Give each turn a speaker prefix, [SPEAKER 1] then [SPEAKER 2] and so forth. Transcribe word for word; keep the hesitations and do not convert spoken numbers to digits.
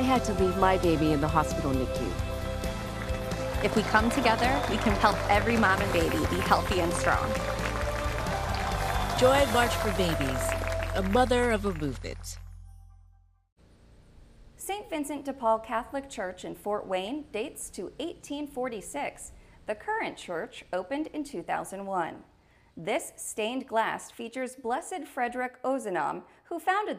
[SPEAKER 1] had to leave my baby in the hospital N I C U.
[SPEAKER 2] If we come together, we can help every mom and baby be healthy and strong.
[SPEAKER 3] Join March for Babies, a mother of a movement.
[SPEAKER 4] Saint Vincent de Paul Catholic Church in Fort Wayne dates to eighteen forty-six. The current church opened in two thousand one. This stained glass features Blessed Frederick Ozanam, who founded the